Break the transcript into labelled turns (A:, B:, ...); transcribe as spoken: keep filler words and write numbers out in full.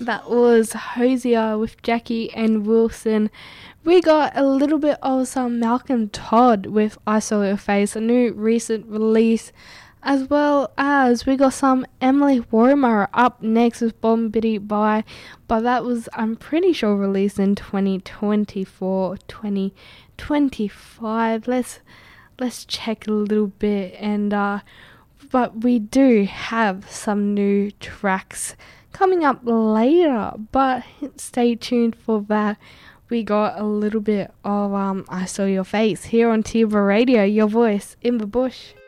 A: That was Hosier with Jackie and Wilson. We got a little bit of some Malcolm Todd with I Saw Your Face, a new recent release, as well as we got some Emily Wormer up next with Bomb Biddy Bye, but that was, I'm pretty sure, released in twenty twenty-four, twenty twenty-five. Let's let's check a little bit, and uh, but we do have some new tracks coming up later, but stay tuned for that. We got a little bit of um I Saw Your Face here on Tiba Radio, your voice in the bush.